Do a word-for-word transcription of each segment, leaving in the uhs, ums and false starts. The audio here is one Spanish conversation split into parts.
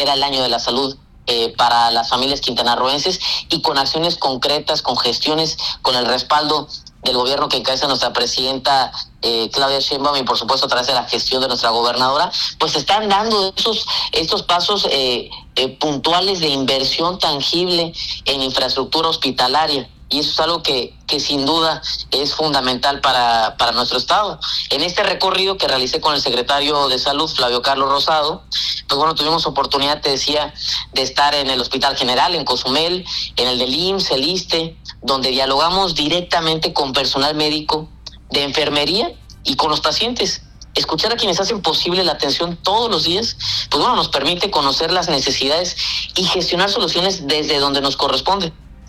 era el año de la salud eh, para las familias quintanarroenses, y con acciones concretas, con gestiones, con el respaldo del gobierno que encabeza nuestra presidenta eh, Claudia Sheinbaum, y por supuesto a través de la gestión de nuestra gobernadora, pues se están dando esos estos pasos eh, eh, puntuales de inversión tangible en infraestructura hospitalaria. Y eso es algo que, que sin duda es fundamental para, para nuestro estado. En este recorrido que realicé con el secretario de Salud, Flavio Carlos Rosado, pues bueno, tuvimos oportunidad, te decía, de estar en el Hospital General, en Cozumel, en el del I M S S, el ISSSTE, donde dialogamos directamente con personal médico, de enfermería y con los pacientes. Escuchar a quienes hacen posible la atención todos los días, pues bueno, nos permite conocer las necesidades y gestionar soluciones desde donde nos corresponde.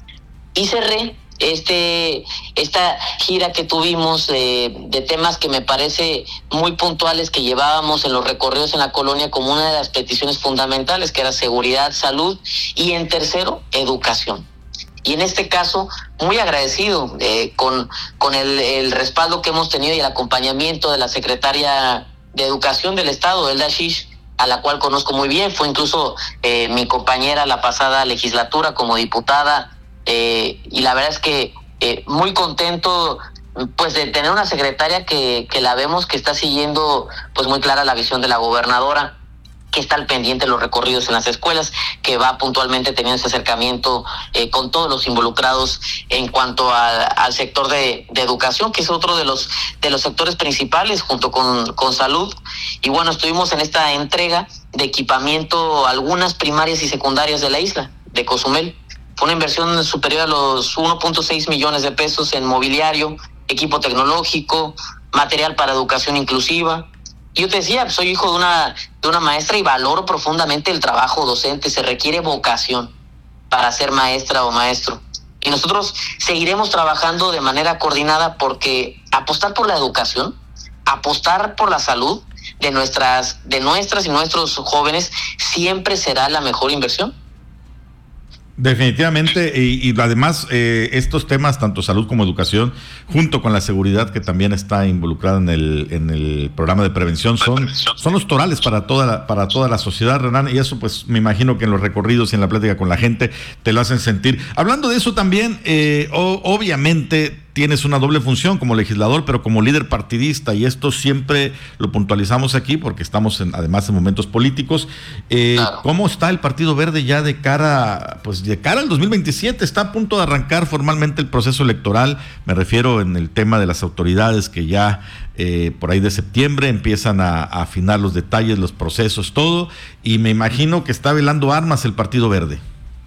Y cerré este esta gira que tuvimos eh, de temas que me parece muy puntuales que llevábamos en los recorridos en la colonia como una de las peticiones fundamentales, que era seguridad, salud y, en tercero, educación. Y en este caso, muy agradecido eh, con, con el, el respaldo que hemos tenido y el acompañamiento de la secretaria de Educación del Estado, Elda Shish, a la cual conozco muy bien. Fue incluso eh, mi compañera la pasada legislatura como diputada. Eh, y la verdad es que eh, muy contento pues de tener una secretaria que, que la vemos que está siguiendo pues muy clara la visión de la gobernadora, que está al pendiente de los recorridos en las escuelas, que va puntualmente teniendo ese acercamiento eh, con todos los involucrados en cuanto a, al sector de, de educación, que es otro de los de los sectores principales junto con, con salud. Y bueno, estuvimos en esta entrega de equipamiento a algunas primarias y secundarias de la isla de Cozumel. Fue una inversión superior a los uno punto seis millones de pesos en mobiliario, equipo tecnológico, material para educación inclusiva. Y yo te decía, soy hijo de una, de una maestra y valoro profundamente el trabajo docente. Se requiere vocación para ser maestra o maestro. Y nosotros seguiremos trabajando de manera coordinada, porque apostar por la educación, apostar por la salud de nuestras, de nuestras y nuestros jóvenes siempre será la mejor inversión. Definitivamente, y, y además eh, estos temas, tanto salud como educación, junto con la seguridad que también está involucrada en el en el programa de prevención, son, son los torales para toda la, para toda la sociedad, Renan, y eso pues me imagino que en los recorridos y en la plática con la gente te lo hacen sentir. Hablando de eso también, eh, o, obviamente tienes una doble función como legislador, pero como líder partidista, y esto siempre lo puntualizamos aquí porque estamos en, además en momentos políticos. Eh, claro. ¿Cómo está el Partido Verde ya de cara, pues de cara al dos mil veintisiete? Está a punto de arrancar formalmente el proceso electoral. Me refiero en el tema de las autoridades que ya eh, por ahí de septiembre empiezan a, a afinar los detalles, los procesos, todo. Y me imagino que está velando armas el Partido Verde.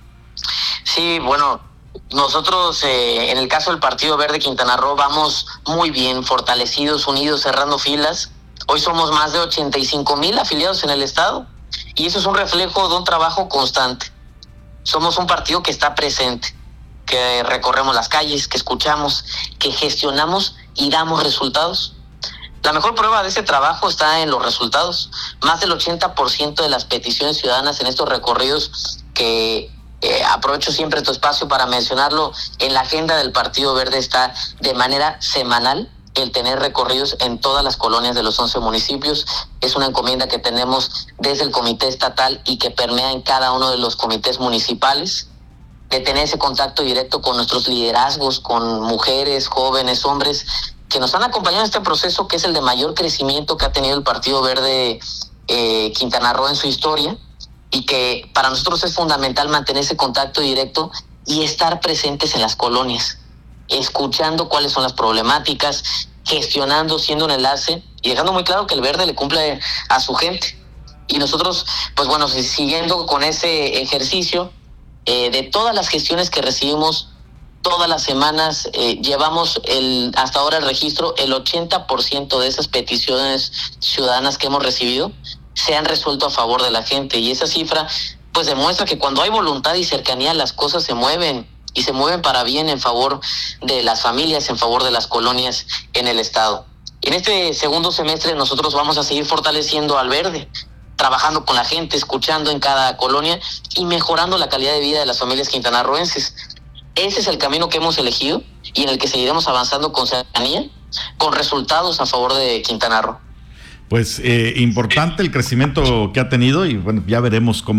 Sí, bueno. Nosotros, eh, en el caso del Partido Verde Quintana Roo, vamos muy bien, fortalecidos, unidos, cerrando filas. Hoy somos más de ochenta y cinco mil afiliados en el estado, y eso es un reflejo de un trabajo constante. Somos un partido que está presente, que recorremos las calles, que escuchamos, que gestionamos y damos resultados. La mejor prueba de ese trabajo está en los resultados. Más del ochenta por ciento de las peticiones ciudadanas en estos recorridos que... Eh, aprovecho siempre tu espacio para mencionarlo, en la agenda del Partido Verde está de manera semanal el tener recorridos en todas las colonias de los once municipios. Es una encomienda que tenemos desde el comité estatal y que permea en cada uno de los comités municipales, de tener ese contacto directo con nuestros liderazgos, con mujeres, jóvenes, hombres, que nos han acompañado en este proceso, que es el de mayor crecimiento que ha tenido el Partido Verde eh, Quintana Roo en su historia, y que para nosotros es fundamental mantener ese contacto directo y estar presentes en las colonias, escuchando cuáles son las problemáticas, gestionando, siendo un enlace y dejando muy claro que el Verde le cumple a su gente. Y nosotros, pues bueno, siguiendo con ese ejercicio, eh, de todas las gestiones que recibimos todas las semanas, eh, llevamos el hasta ahora el registro, el ochenta por ciento de esas peticiones ciudadanas que hemos recibido se han resuelto a favor de la gente, y esa cifra pues demuestra que cuando hay voluntad y cercanía las cosas se mueven, y se mueven para bien, en favor de las familias, en favor de las colonias en el estado. En este segundo semestre nosotros vamos a seguir fortaleciendo al Verde, trabajando con la gente, escuchando en cada colonia y mejorando la calidad de vida de las familias quintanarroenses. Ese es el camino que hemos elegido y en el que seguiremos avanzando con cercanía, con resultados a favor de Quintana Roo. Pues eh, importante el crecimiento que ha tenido, y bueno, ya veremos cómo